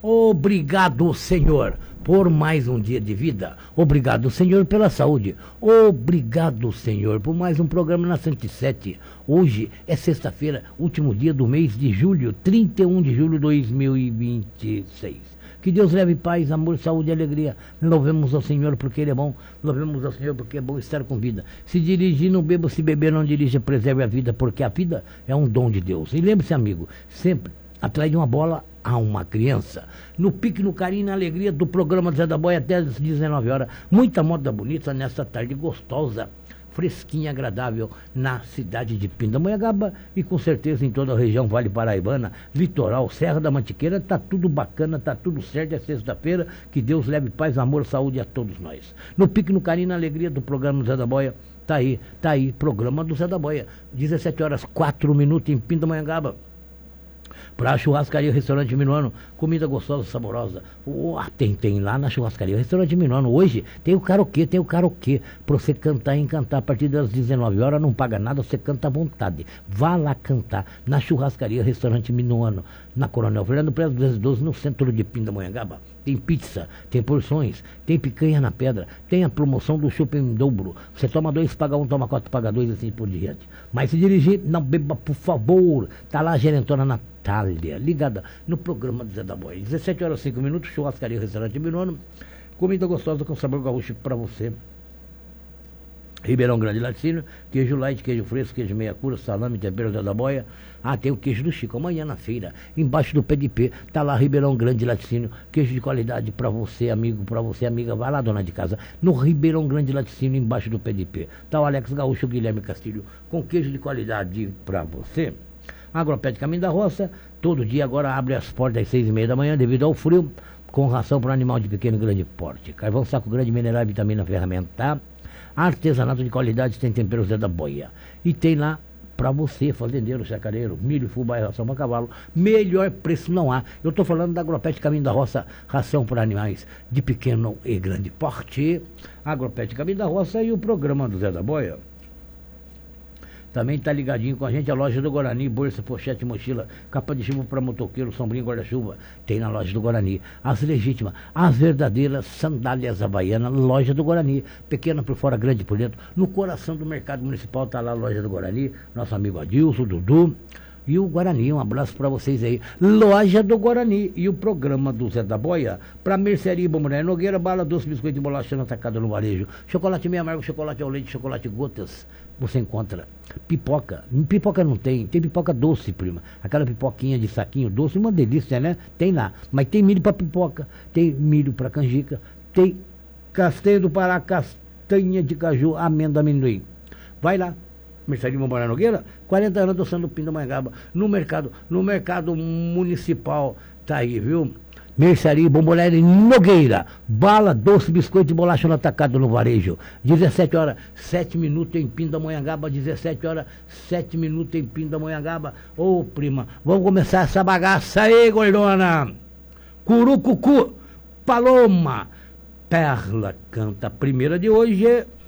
Obrigado, Senhor, por mais um dia de vida. Obrigado, Senhor, pela saúde. Obrigado, Senhor, por mais um programa na 107. Hoje é sexta-feira, último dia do mês de julho, 31 de julho de 2026. Que Deus leve paz, amor, saúde e alegria. Louvemos ao Senhor porque Ele é bom. Louvemos ao Senhor porque é bom estar com vida. Se dirigir, não beba. Se beber, não dirija. Preserve a vida, porque a vida é um dom de Deus. E lembre-se, amigo, sempre atrás de uma bola há uma criança. No pique, no carinho, na alegria do programa Zé da Boia até às 19 horas. Muita moda bonita nessa tarde gostosa, fresquinha, agradável, na cidade de Pindamonhangaba e com certeza em toda a região Vale Paraibana, Litoral, Serra da Mantiqueira, tá tudo bacana, tá tudo certo, é sexta-feira, que Deus leve paz, amor, saúde a todos nós. No pique, no carinho, na alegria do programa Zé da Boia, tá aí, programa do Zé da Boia, 17 horas 4 minutos em Pindamonhangaba. Para a churrascaria Restaurante Minuano, comida gostosa, saborosa. Tem lá na churrascaria Restaurante Minuano. Hoje tem o karaokê. Para você cantar e encantar a partir das 19 horas, não paga nada, você canta à vontade. Vá lá cantar na churrascaria Restaurante Minuano, na Coronel Fernando Prado 212, no centro de Pindamonhangaba. Tem pizza, tem porções, tem picanha na pedra, tem a promoção do chopp em dobro. Você toma 2, paga 1, toma 4, paga 2, assim por diante. Mas se dirigir, não beba, por favor. Tá lá a gerentona Natália, ligada no programa do Zé da Boia. 17 horas 5 minutos, churrascaria Restaurante Minuano. Comida gostosa com sabor gaúcho para você. Ribeirão Grande Laticínio, queijo light, queijo fresco, queijo meia cura, salame, tempero Zé da Boia. Tem o queijo do Chico, amanhã na feira, embaixo do PDP, tá lá Ribeirão Grande Laticínio, queijo de qualidade para você, amigo, para você, amiga, vai lá, dona de casa, no Ribeirão Grande Laticínio, embaixo do PDP. Tá o Alex Gaúcho, Guilherme Castilho, com queijo de qualidade para você. Agropet Caminho da Roça, todo dia agora abre as portas às 6h30 da manhã, devido ao frio, com ração para animal de pequeno e grande porte. Carvão Saco Grande, mineral e vitamina ferramentar. Artesanato de qualidade, tem tempero Zé da Boia. E tem lá para você, fazendeiro, chacareiro, milho, fubá e ração para cavalo. Melhor preço não há. Eu estou falando da Agropet Caminho da Roça, ração para animais de pequeno e grande porte. Agropet Caminho da Roça e o programa do Zé da Boia. Também está ligadinho com a gente a loja do Guarani, bolsa, pochete, mochila, capa de chuva para motoqueiro, sombrinho, guarda-chuva. Tem na loja do Guarani. As legítimas, as verdadeiras sandálias havaianas, loja do Guarani. Pequena por fora, grande por dentro. No coração do mercado municipal está lá a loja do Guarani. Nosso amigo Adilson, Dudu. E o Guarani, um abraço para vocês aí. Loja do Guarani e o programa do Zé da Boia para Mercearia Bomboneira Nogueira, bala, doce, biscoito de bolacha na atacada no varejo. Chocolate meio amargo, chocolate ao leite, chocolate gotas. Você encontra pipoca. Pipoca não tem pipoca doce, prima. Aquela pipoquinha de saquinho doce, uma delícia, né? Tem lá. Mas tem milho para pipoca, tem milho para canjica, tem castanha do Pará, castanha de caju, amêndoa, amendoim. Vai lá. Mercearia Bomboneira Nogueira, 40 anos adoçando o Pindamonhangaba, no mercado municipal, tá aí, viu? Mercearia Bomboneira Nogueira, bala, doce, biscoito e bolacha no atacado no varejo. 17 horas, 7 minutos em Pindamonhangaba, 17 horas, 7 minutos em Pindamonhangaba. Ô, prima, vamos começar essa bagaça aí, gordona. Curucucu, Paloma, Perla canta. A primeira de hoje é